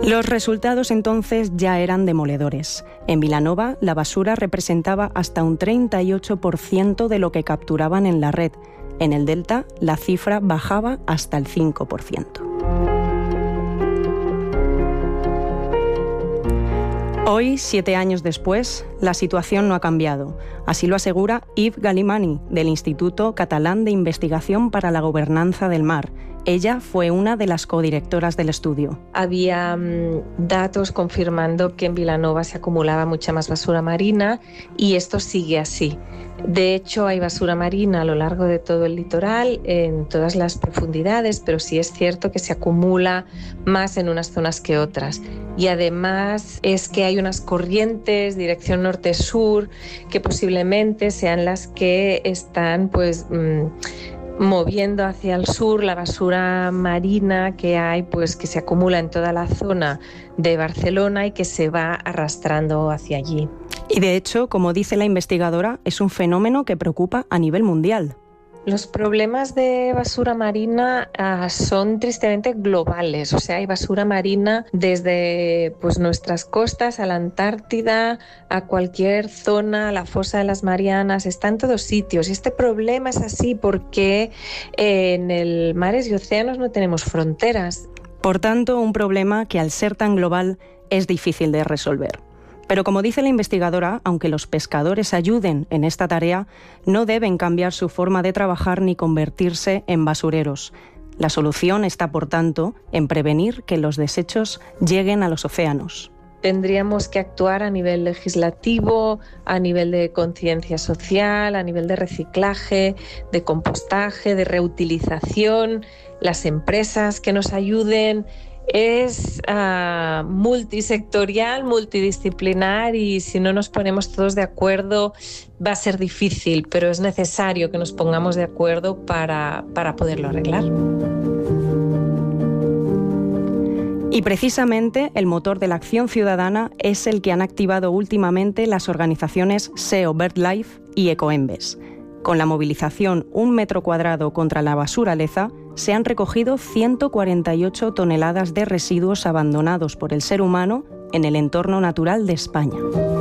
Los resultados entonces ya eran demoledores. En Vilanova, la basura representaba hasta un 38% de lo que capturaban en la red. En el Delta, la cifra bajaba hasta el 5%. Hoy, 7 años después, la situación no ha cambiado. Así lo asegura Yves Galimani, del Instituto Catalán de Investigación para la Gobernanza del Mar. Ella fue una de las codirectoras del estudio. Había datos confirmando que en Vilanova se acumulaba mucha más basura marina y esto sigue así. De hecho, hay basura marina a lo largo de todo el litoral, en todas las profundidades, pero sí es cierto que se acumula más en unas zonas que otras. Y además es que hay unas corrientes, dirección norte-sur, que posiblemente sean las que están moviendo hacia el sur la basura marina que hay, que se acumula en toda la zona de Barcelona y que se va arrastrando hacia allí. Y de hecho, como dice la investigadora, es un fenómeno que preocupa a nivel mundial. Los problemas de basura marina son tristemente globales, o sea, hay basura marina desde nuestras costas a la Antártida, a cualquier zona, a la fosa de las Marianas, está en todos sitios. Y este problema es así porque en el mares y océanos no tenemos fronteras. Por tanto, un problema que al ser tan global es difícil de resolver. Pero como dice la investigadora, aunque los pescadores ayuden en esta tarea, no deben cambiar su forma de trabajar ni convertirse en basureros. La solución está, por tanto, en prevenir que los desechos lleguen a los océanos. Tendríamos que actuar a nivel legislativo, a nivel de conciencia social, a nivel de reciclaje, de compostaje, de reutilización, las empresas que nos ayuden. Es multisectorial, multidisciplinar y si no nos ponemos todos de acuerdo va a ser difícil, pero es necesario que nos pongamos de acuerdo para poderlo arreglar. Y precisamente el motor de la acción ciudadana es el que han activado últimamente las organizaciones SEO BirdLife y Ecoembes. Con la movilización 1 metro cuadrado contra la basura leza, se han recogido 148 toneladas de residuos abandonados por el ser humano en el entorno natural de España.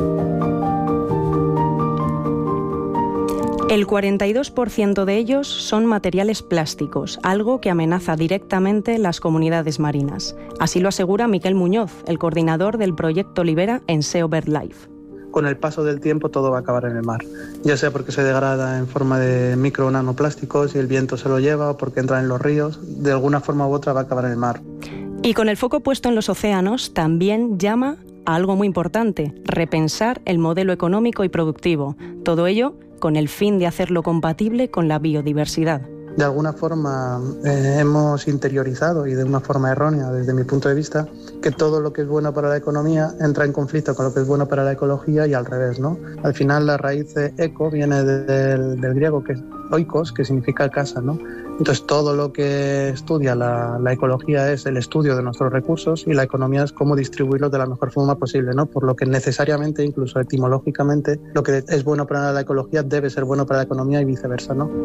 El 42% de ellos son materiales plásticos, algo que amenaza directamente las comunidades marinas. Así lo asegura Miquel Muñoz, el coordinador del proyecto Libera en SEO BirdLife. Con el paso del tiempo todo va a acabar en el mar, ya sea porque se degrada en forma de micro o nanoplásticos y el viento se lo lleva o porque entra en los ríos, de alguna forma u otra va a acabar en el mar. Y con el foco puesto en los océanos también llama a algo muy importante, repensar el modelo económico y productivo, todo ello con el fin de hacerlo compatible con la biodiversidad. De alguna forma hemos interiorizado y de una forma errónea desde mi punto de vista que todo lo que es bueno para la economía entra en conflicto con lo que es bueno para la ecología y al revés, ¿no? Al final la raíz de eco viene del griego que es oikos, que significa casa, ¿no? Entonces todo lo que estudia la ecología es el estudio de nuestros recursos y la economía es cómo distribuirlos de la mejor forma posible, ¿no? Por lo que necesariamente, incluso etimológicamente, lo que es bueno para la ecología debe ser bueno para la economía y viceversa, ¿no?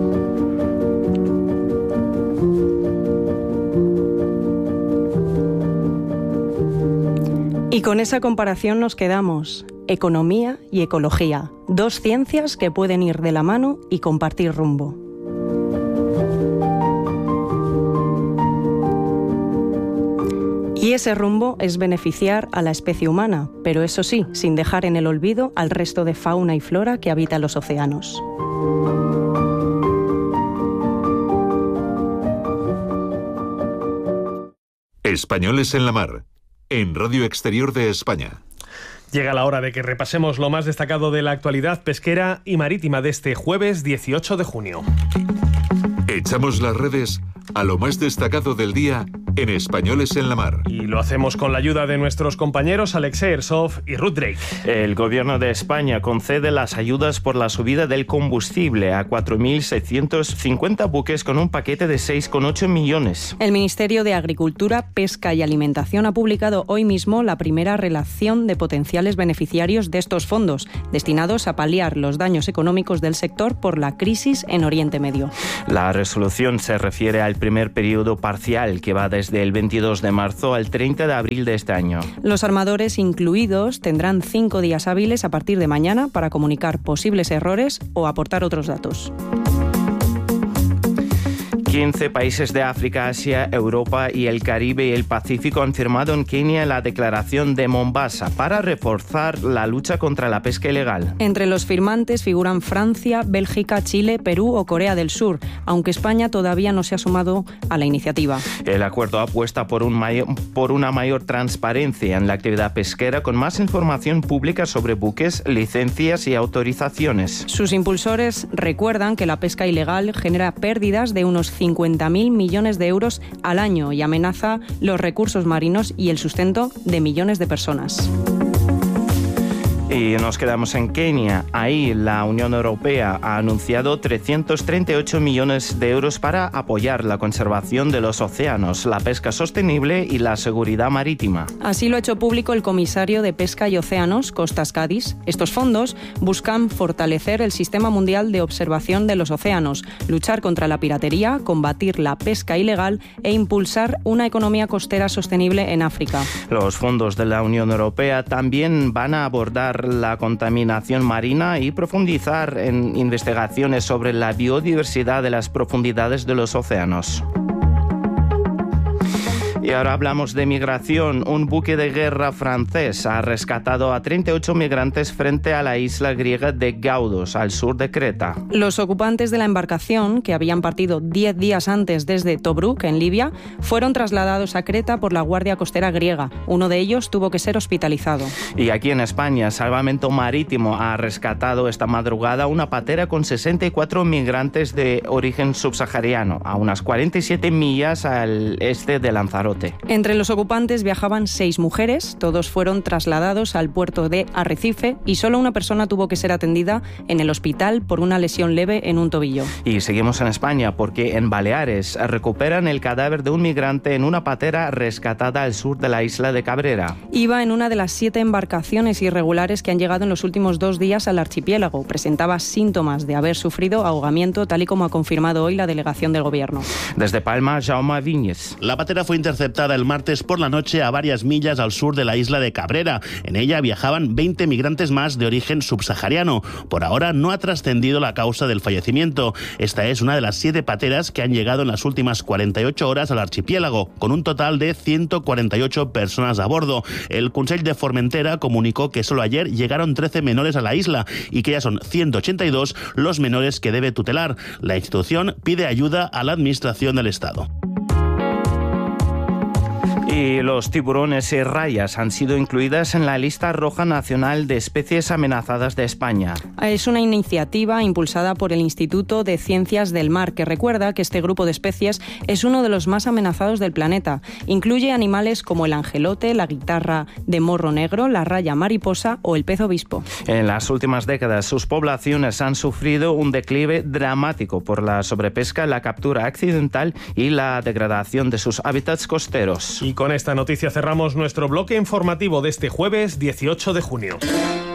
Y con esa comparación nos quedamos. Economía y ecología, dos ciencias que pueden ir de la mano y compartir rumbo. Y ese rumbo es beneficiar a la especie humana, pero eso sí, sin dejar en el olvido al resto de fauna y flora que habita los océanos. Españoles en la Mar, en Radio Exterior de España. Llega la hora de que repasemos lo más destacado de la actualidad pesquera y marítima de este jueves 18 de junio. Echamos las redes a lo más destacado del día en Españoles en la Mar. Y lo hacemos con la ayuda de nuestros compañeros Alexei Ersov y Ruth Drake. El Gobierno de España concede las ayudas por la subida del combustible a 4.650 buques con un paquete de 6,8 millones. El Ministerio de Agricultura, Pesca y Alimentación ha publicado hoy mismo la primera relación de potenciales beneficiarios de estos fondos, destinados a paliar los daños económicos del sector por la crisis en Oriente Medio. La resolución se refiere al primer periodo parcial que va desde el 22 de marzo al 30 de abril de este año. Los armadores incluidos tendrán 5 días hábiles a partir de mañana para comunicar posibles errores o aportar otros datos. 15 países de África, Asia, Europa y el Caribe y el Pacífico han firmado en Kenia la Declaración de Mombasa para reforzar la lucha contra la pesca ilegal. Entre los firmantes figuran Francia, Bélgica, Chile, Perú o Corea del Sur, aunque España todavía no se ha sumado a la iniciativa. El acuerdo apuesta por una mayor transparencia en la actividad pesquera, con más información pública sobre buques, licencias y autorizaciones. Sus impulsores recuerdan que la pesca ilegal genera pérdidas de unos 50.000 millones de euros al año y amenaza los recursos marinos y el sustento de millones de personas. Y nos quedamos en Kenia. Ahí la Unión Europea ha anunciado 338 millones de euros para apoyar la conservación de los océanos, la pesca sostenible y la seguridad marítima. Así lo ha hecho público el comisario de Pesca y Océanos, Costas Cádiz. Estos fondos buscan fortalecer el sistema mundial de observación de los océanos, luchar contra la piratería, combatir la pesca ilegal e impulsar una economía costera sostenible en África. Los fondos de la Unión Europea también van a abordar la contaminación marina y profundizar en investigaciones sobre la biodiversidad de las profundidades de los océanos. Y ahora hablamos de migración. Un buque de guerra francés ha rescatado a 38 migrantes frente a la isla griega de Gaudos, al sur de Creta. Los ocupantes de la embarcación, que habían partido 10 días antes desde Tobruk, en Libia, fueron trasladados a Creta por la Guardia Costera griega. Uno de ellos tuvo que ser hospitalizado. Y aquí en España, Salvamento Marítimo ha rescatado esta madrugada una patera con 64 migrantes de origen subsahariano, a unas 47 millas al este de Lanzarote. Entre los ocupantes viajaban 6 mujeres, todos fueron trasladados al puerto de Arrecife y solo una persona tuvo que ser atendida en el hospital por una lesión leve en un tobillo. Y seguimos en España porque en Baleares recuperan el cadáver de un migrante en una patera rescatada al sur de la isla de Cabrera. Iba en una de las 7 embarcaciones irregulares que han llegado en los últimos 2 días al archipiélago. Presentaba síntomas de haber sufrido ahogamiento, tal y como ha confirmado hoy la delegación del Gobierno. Desde Palma, Jaume Viñes. La patera fue interceptada el martes por la noche a varias millas al sur de la isla de Cabrera. En ella viajaban 20 migrantes más de origen subsahariano. Por ahora no ha trascendido la causa del fallecimiento. Esta es una de las 7 pateras que han llegado en las últimas 48 horas al archipiélago, con un total de 148 personas a bordo. El Consell de Formentera comunicó que solo ayer llegaron 13 menores a la isla y que ya son 182 los menores que debe tutelar. La institución pide ayuda a la Administración del Estado. Y los tiburones y rayas han sido incluidas en la lista roja nacional de especies amenazadas de España. Es una iniciativa impulsada por el Instituto de Ciencias del Mar, que recuerda que este grupo de especies es uno de los más amenazados del planeta. Incluye animales como el angelote, la guitarra de morro negro, la raya mariposa o el pez obispo. En las últimas décadas, sus poblaciones han sufrido un declive dramático por la sobrepesca, la captura accidental y la degradación de sus hábitats costeros. Y con esta noticia cerramos nuestro bloque informativo de este jueves 18 de junio.